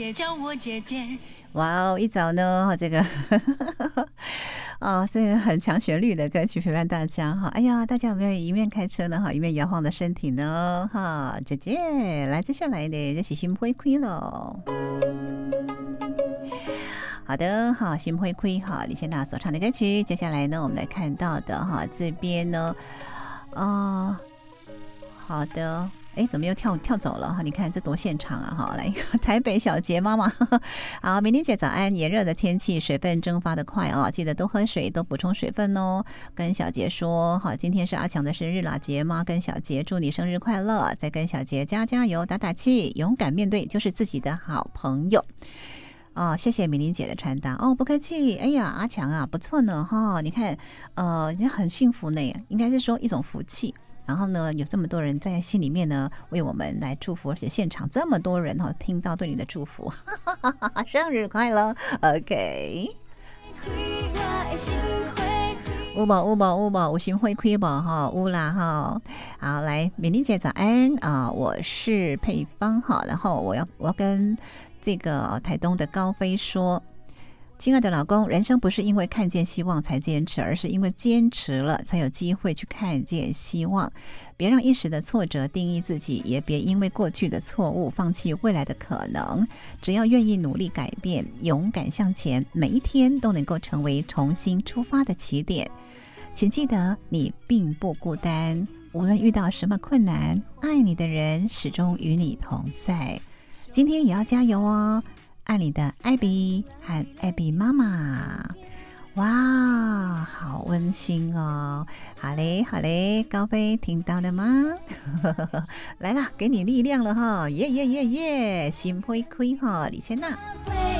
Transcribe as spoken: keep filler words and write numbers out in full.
也叫我姐姐。 哇哦，一早呢，这个哦，这个很强旋律的歌曲陪伴大家哈。哎呀，大家有没有一面开车呢？哈，一面摇晃的身体呢？哈，姐姐，来，接下来的这是心灰灰喽。好的，好，心灰灰哈，李健达所唱的歌曲。接下来呢，我们来看到的哈，这边呢，啊、呃，好的。哎，怎么又跳跳走了哈？你看这多现场啊！哈，来台北小杰妈妈，好，明玲姐早安。炎热的天气，水分蒸发的快哦，记得多喝水，多补充水分哦。跟小杰说，好，今天是阿强的生日啦，杰妈跟小杰祝你生日快乐，再跟小杰加加油，打打气，勇敢面对，就是自己的好朋友。哦，谢谢米玲姐的传达哦，不客气。哎呀，阿强啊，不错呢哈、哦，你看，呃，你很幸福呢，应该是说一种福气。然后呢，有这么多人在心里面呢为我们来祝福，而且现场这么多人哈，听到对你的祝福，哈哈哈哈，生日快乐 ！OK。乌宝乌宝乌宝，我心会亏宝哈，乌啦哈。好，来，美玲姐早安啊、呃，我是配方哈，然后我要我要跟这个台东的高飞说。亲爱的老公，人生不是因为看见希望才坚持，而是因为坚持了才有机会去看见希望。别让一时的挫折定义自己，也别因为过去的错误放弃未来的可能。只要愿意努力改变，勇敢向前，每一天都能够成为重新出发的起点。请记得，你并不孤单，无论遇到什么困难，爱你的人始终与你同在。今天也要加油哦！爱你的艾比和艾比妈妈，哇，好温馨哦！好嘞，好嘞，高飞听到了吗？来啦，给你力量了哈！耶耶耶耶，心灰灰哈，李千娜。